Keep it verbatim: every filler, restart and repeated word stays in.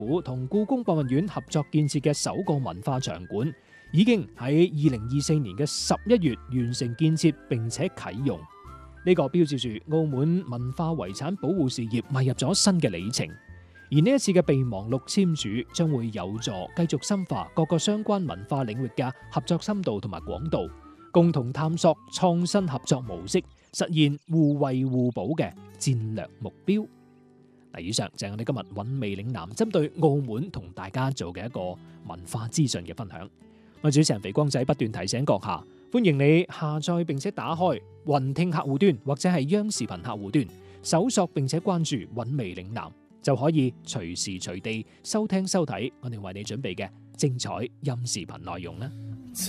府同故宮博物院合作建設嘅首個文化場館，已經喺二零二四年嘅十一月完成建設並且啟用。呢個標誌住澳門文化遺產保護事業邁入咗新嘅里程。而呢一次嘅備忘錄簽署，將會有助繼續深化各個相關文化領域嘅合作深度同埋廣度，共同探索創新合作模式，實現互惠互補嘅戰略目標。嗱，以上就係我哋今日韻味嶺南針對澳門同大家做嘅一個文化資訊嘅分享。我主持人肥光仔不斷提醒閣下，歡迎你下載並且打開雲聽客戶端或者係央視頻客戶端，搜索並且關注韻味嶺南，就可以隨時隨地收聽收睇我哋為你準備嘅精彩音視頻內容啦。